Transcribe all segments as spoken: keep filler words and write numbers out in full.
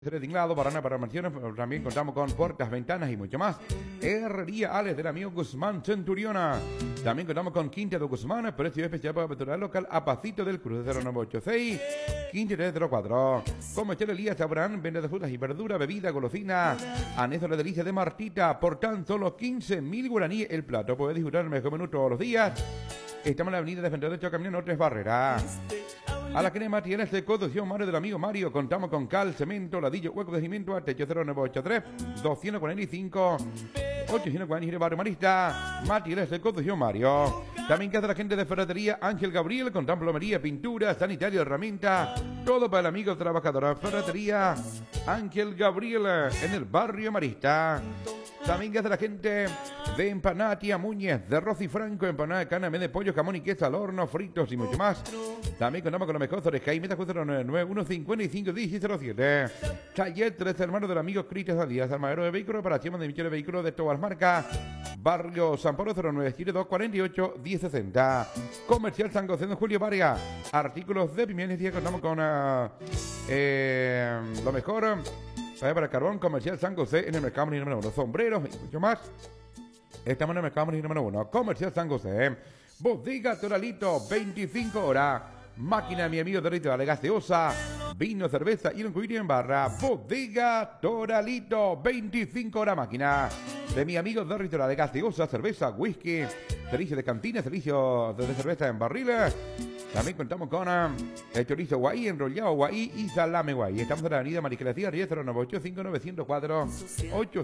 Tinglado, Barana para mansiones, también contamos con puertas, ventanas y mucho más. Herrería Ales del amigo Guzmán Centuriona. También contamos con Quinta de Guzmán, precio especial para apertura local a Pasito del Cruz cero nueve ocho seis, quince tres cero cuatro. Comercial Elías Abraham, venta de frutas y verduras, bebida, golosina. Anexo la delicia de Martita, por tan solo quince mil guaraníes el plato. Puedes disfrutar el mejor menú todos los días. Estamos en la avenida de Derecho Camino Norte Barreras. A la crema tienes de conducción Mario del amigo Mario. Contamos con cal, cemento, ladillo, hueco de cimiento, a techo cero nueve ocho tres, doscientos cuarenta y cinco, ochocientos cuarenta y siete Barrio Marista. Materiales de conducción Mario. También queda la gente de ferretería Ángel Gabriel. Contamos plomería, pintura, sanitario, herramienta. Todo para el amigo trabajador. Ferretería Ángel Gabriel en el Barrio Marista. También queda la gente de Empanatia Muñez, de Rosy Franco, empanada de carne de pollo, jamón y queso al horno, fritos y mucho más. También contamos con los mejores de Jaime, cero nueve nueve uno cinco cinco uno cero siete. Taller Tres Hermanos del amigo Cristian Díaz, armadero de vehículos, reparación de michel de vehículos de todas las marcas. Barrio San Pablo cero nueve siete dos cuatro ocho uno cero sesenta. Comercial San José de Julio Vargas. Artículos de pimienta, contamos con uh, eh, lo mejor para el carbón. Comercial San José en el mercado número uno. Sombreros y mucho más. Estamos en el mercado número uno. Comercial San José. Bodega Toralito, veinticinco horas. Máquina, mi amigo Torito de gaseosa. Vino, cerveza y un cubillo en barra. Bodega Toralito, veinticinco horas máquina. De mi amigo Dorrito de gaseosa, cerveza, whisky, servicio de cantina, servicio de cerveza en barriles. También contamos con uh, el chorizo guay, enrollado guay y salame guay. Estamos en la avenida Mariclesia, cero nueve ocho cinco nueve cero cuatro ocho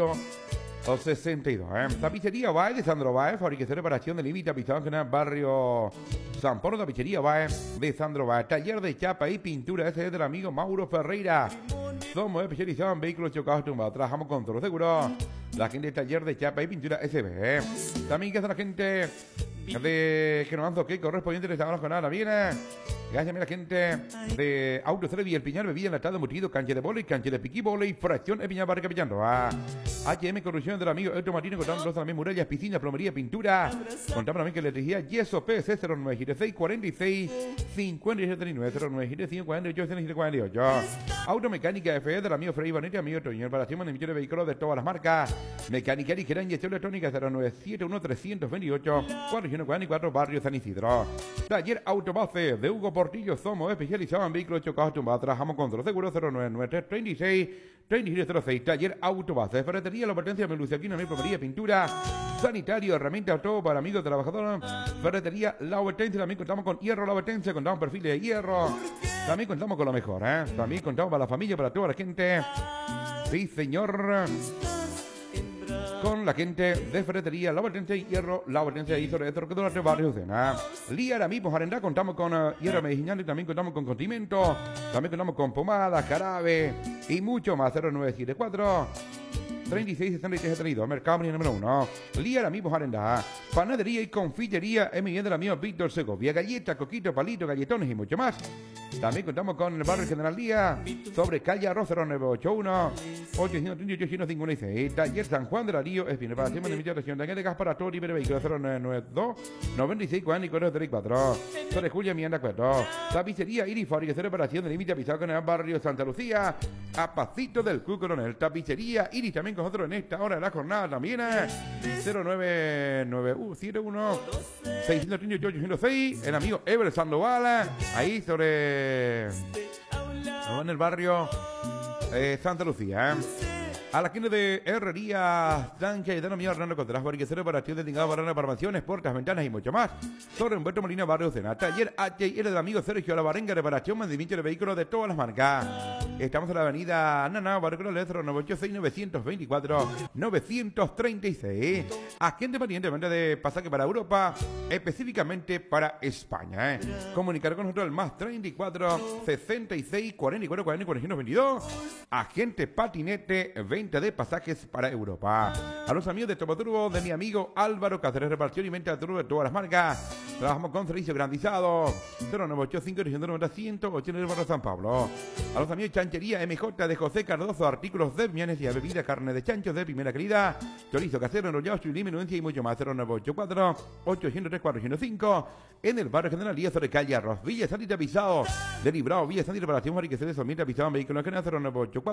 sesenta y dos. ¿eh? Tapicería Bae de Sandro Bae, fabricación de reparación de límite, tapizado en el barrio San Pablo. Tapicería Bae de Sandro Bae. Taller de chapa y pintura, ese es del amigo Mauro Ferreira. Somos especializados en vehículos chocados tumbados. Trabajamos con todo seguro. La gente del taller de chapa y pintura S B. ¿eh? También que hace la gente de que nos han que correspondiente de esta jornada viene. Gracias a la gente de Auto Trevi, el Piñar, bebida enlatada, embutido, cancha de vóley, cancha de piqui vóley, fracción el Piñar Barca Pillando. H M Corrupción del amigo Euto Martino, contamos también murallas, piscinas, plomería, pintura. Contamos también que la electricidad Yeso P C cero nueve seis cuarenta y seis cincuenta y siete nueve cero nueve cinco cuarenta y ocho cuarenta y ocho. Automecánica F E del amigo Freddy Vanete, amigo Toño, para de millones de vehículos de todas las marcas. Mecánica ligera, inyección electrónica cero nueve siete uno tres dos ocho cuatro cuarenta y cuatro, Barrio San Isidro. Taller Autobase de Hugo Portillo, somos especializados en vehículos chocados tumbados. Trabajamos con los seguros cero nueve nueve tres treinta y seis treinta y siete cero seis. Taller Autobase, ferretería, la potencia de Meluciaquino, mi plomería, pintura, sanitario, herramientas, todo para amigos trabajadores. Ferretería La Huertense, también contamos con hierro La Huertense, contamos perfiles de hierro. También contamos con lo mejor, ¿eh? También contamos para la familia, para toda la gente. Sí, señor. Con la gente de ferretería La Huertense y hierro La Huertense y sobre esto que durante barrios de nada. Liara mismo Arendá, contamos con uh, hierro medicinal y también contamos con condimento. También contamos con pomada, jarabe y mucho más. cero nueve siete cuatro treinta y seis sesenta y tres treinta y dos, mercado número uno. Liara mismo Arendá, panadería y confitería M I del amigo Víctor Segovia, galletas, coquito, palito, galletones y mucho más. También contamos con el barrio General Díaz, sobre calle Arroz cero nueve ocho uno ocho treinta y ocho cincuenta y seis. Taller San Juan de la Río, Espino, para hacer de región de gas para todo libre vehículo cero nueve nueve dos noventa y seis cuarenta y cuatro treinta y cuatro. Sobre Julia Miranda cuatro. Tapicería Iris, fabricación de reparación de límite pisado con el barrio Santa Lucía, a Pasito del Club Coronel. Tapicería Iris también con nosotros en esta hora de la jornada también. cero nueve nueve uno seis tres ocho ocho cero seis. El amigo Ever Sandoval, ahí sobre en el barrio eh, Santa Lucía. ¿eh? A la gente de Herrería San Cayetano, mío Hernando Contreras, barriquecero para acción de tingado, barrana para mansiones, puertas, ventanas y mucho más. Sobre Humberto Molina, barrio Cena. Taller H y L del amigo Sergio Lavarenga, reparación, mantenimiento de vehículos de todas las marcas. Estamos en la avenida Nana, barrio cero nueve ocho seis nueve dos cuatro nueve tres seis. Agente pendiente de venta de pasaje para Europa, específicamente para España. ¿eh? Comunicar con nosotros al más treinta y cuatro sesenta y seis cuarenta y cuatro cuarenta y cuatro veintidós. Agente patinete, venta de pasajes para Europa. A los amigos de Topoturbo, de mi amigo Álvaro Cáceres, reparación y venta de turbo de todas las marcas. Trabajamos con servicio garantizado cero nueve ocho cinco uno nueve uno cero ocho Barrio San Pablo. A los amigos Chancha Ranchería M J de José Cardozo, artículos de vianes y bebidas, carne de chanchos de primera calidad, chorizo casero, enrollado, chulí, menudencia y mucho más. cero nueve ocho cuatro, ocho cero tres, cuatro cero cinco en el barrio General Díaz de Calle Arroz, Villa Sanita Pisao, de Librao, Villa Sanita Reparación, Mariquece de Somita Pisao, vehículos que cero nueve ocho cuatro